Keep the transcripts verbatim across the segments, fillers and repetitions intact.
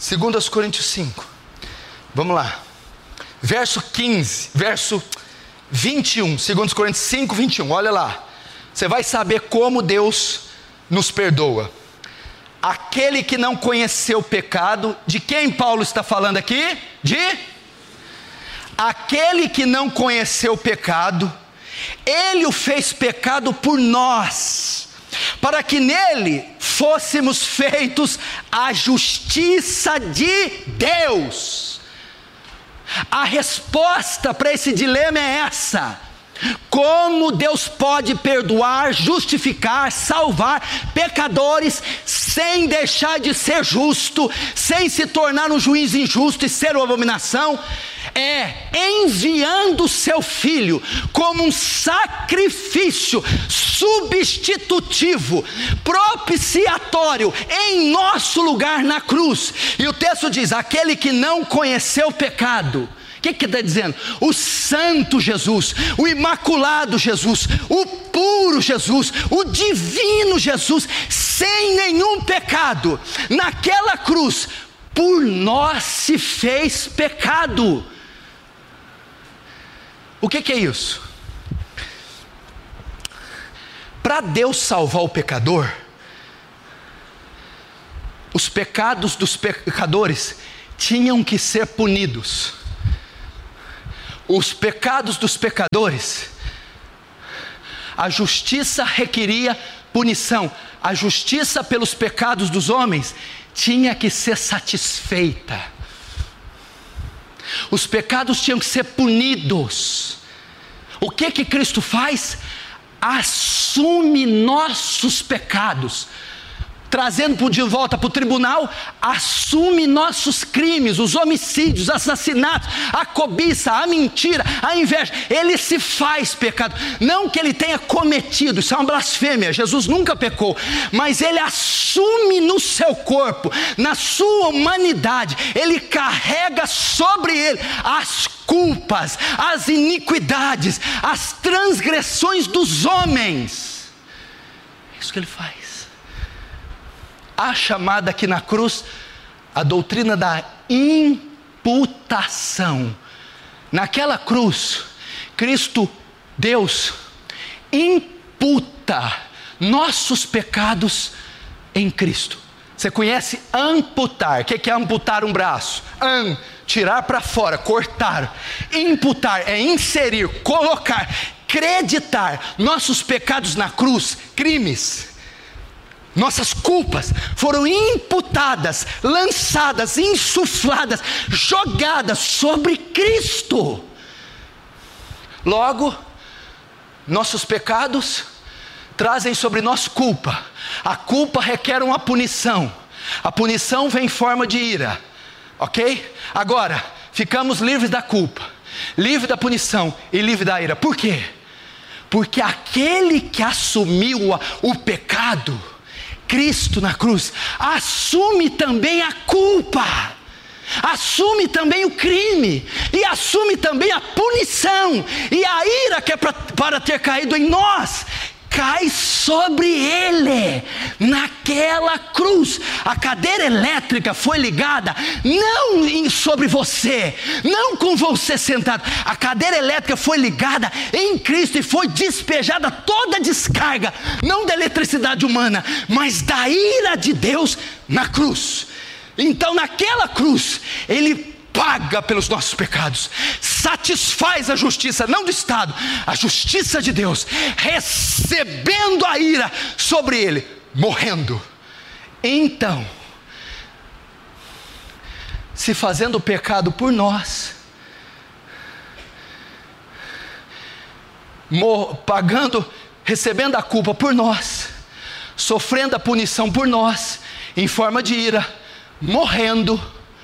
dois Coríntios cinco. Vamos lá. Verso quinze, verso vinte e um. dois Coríntios cinco, vinte e um. Olha lá. Você vai saber como Deus nos perdoa. Aquele que não conheceu o pecado, de quem Paulo está falando aqui? De? Aquele que não conheceu o pecado, Ele o fez pecado por nós, para que nele fôssemos feitos a justiça de Deus. A resposta para esse dilema é essa: como Deus pode perdoar, justificar, salvar pecadores sem deixar de ser justo, sem se tornar um juiz injusto e ser uma abominação? É enviando o seu Filho como um sacrifício substitutivo, propiciatório, em nosso lugar na cruz. E o texto diz: aquele que não conheceu o pecado. O que que está dizendo? O santo Jesus, o imaculado Jesus, o puro Jesus, o divino Jesus, sem nenhum pecado, naquela cruz, por nós se fez pecado. O que que é isso? Para Deus salvar o pecador, os pecados dos pecadores tinham que ser punidos. Os pecados dos pecadores, a justiça requeria punição. A justiça pelos pecados dos homens tinha que ser satisfeita. Os pecados tinham que ser punidos. O que que Cristo faz? Assume nossos pecados, trazendo de volta para o tribunal, assume nossos crimes, os homicídios, assassinatos, a cobiça, a mentira, a inveja. Ele se faz pecado, não que ele tenha cometido, isso é uma blasfêmia, Jesus nunca pecou, mas ele assume no seu corpo, na sua humanidade, ele carrega sobre ele as culpas, as iniquidades, as transgressões dos homens. É isso que ele faz. A chamada aqui na cruz, a doutrina da imputação. Naquela cruz, Cristo, Deus, imputa nossos pecados em Cristo. Você conhece amputar? O que é amputar um braço? Am, tirar para fora, cortar. Imputar é inserir, colocar, acreditar. Nossos pecados na cruz, crimes, nossas culpas foram imputadas, lançadas, insufladas, jogadas sobre Cristo. Logo, nossos pecados trazem sobre nós culpa. A culpa requer uma punição. A punição vem em forma de ira, ok? Agora, ficamos livres da culpa, livres da punição e livres da ira. Por quê? Porque aquele que assumiu o pecado, Cristo na cruz, assume também a culpa, assume também o crime, e assume também a punição, e a ira que é pra, para ter caído em nós, cai sobre ele, naquela cruz. A cadeira elétrica foi ligada, não em, sobre você, não com você sentado, a cadeira elétrica foi ligada em Cristo, e foi despejada toda a descarga, não da eletricidade humana, mas da ira de Deus na cruz. Então naquela cruz, Ele paga pelos nossos pecados, satisfaz a justiça, não do Estado, a justiça de Deus, recebendo a ira sobre Ele, morrendo. Então, se fazendo pecado por nós, pagando, recebendo a culpa por nós, sofrendo a punição por nós, em forma de ira, morrendo,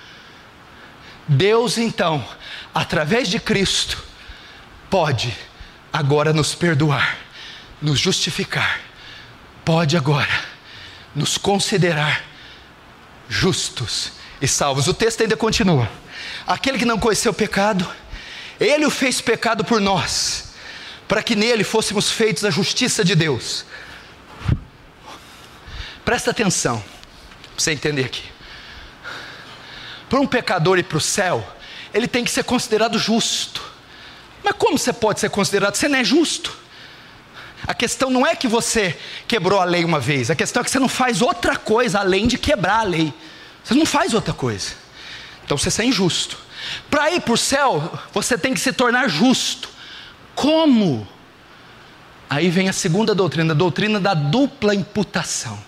Deus então, através de Cristo, pode agora nos perdoar, nos justificar, pode agora nos considerar justos e salvos. O texto ainda continua: aquele que não conheceu o pecado, Ele o fez pecado por nós, para que nele fôssemos feitos a justiça de Deus. Presta atenção, para você entender aqui. para um pecador ir para o céu, ele tem que ser considerado justo. Mas como você pode ser considerado? Você não é justo. A questão não é que você quebrou a lei uma vez, a questão é que você não faz outra coisa além de quebrar a lei. Você não faz outra coisa. Então você é injusto. Para ir para o céu, você tem que se tornar justo. Como? Aí vem a segunda doutrina, a doutrina da dupla imputação.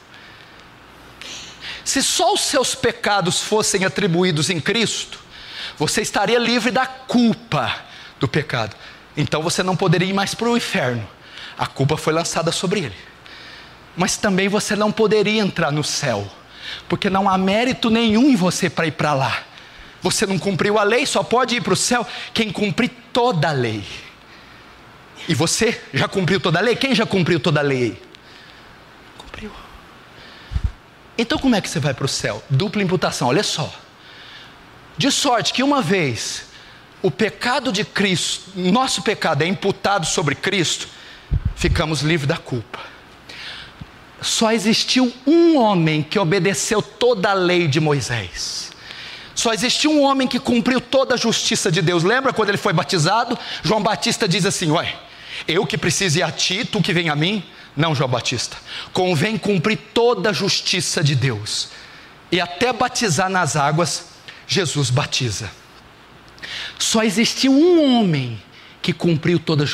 Se só os seus pecados fossem atribuídos em Cristo, você estaria livre da culpa do pecado. Então você não poderia ir mais para o inferno. A culpa foi lançada sobre ele. Mas também você não poderia entrar no céu, porque não há mérito nenhum em você para ir para lá. Você não cumpriu a lei, só pode ir para o céu quem cumprir toda a lei. E você já cumpriu toda a lei? Quem já cumpriu toda a lei? Cumpriu. Então como é que você vai para o céu? Dupla imputação, olha só. De sorte que uma vez o pecado de Cristo, nosso pecado é imputado sobre Cristo, ficamos livres da culpa. Só existiu um homem que obedeceu toda a lei de Moisés. Só existiu um homem que cumpriu toda a justiça de Deus. Lembra quando ele foi batizado? João Batista diz assim: ué, eu que preciso ir a ti, tu que vem a mim? Não, João Batista, convém cumprir toda a justiça de Deus. E até batizar nas águas, Jesus batiza. Só existiu um homem que cumpriu toda a justiça.